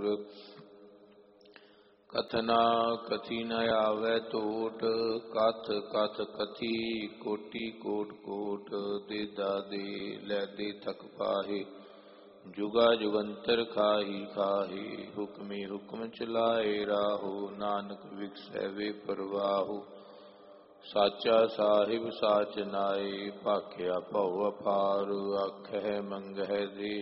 ਕਥਨਾ ਕਥੀ ਨ ਆਵੈ ਟੋਟ, ਕਥ ਕਥ ਕਥੀ ਕੋਟੀ ਕੋਟ ਕੋਟ। ਦੇਦਾ ਦੇ ਲੈ ਦੇ ਥਕ ਪਾਹੇ, ਜੁਗਾ ਜੁਗੰਤਰ ਖਾਹੀ ਖਾਹੀ। ਹੁਕਮੀ ਹੁਕਮ ਚਲਾਏ ਰਾਹੋ, ਨਾਨਕ ਵਿਗਸੈ ਵੇ ਪਰਵਾਹੋ। ਸਾਚਾ ਸਾਹਿਬ ਸਾਚ ਨਾਏ, ਭਾਖਿਆ ਭਉ ਅਪਾਰ। ਆਖਹਿ ਮੰਗਹਿ ਦੇ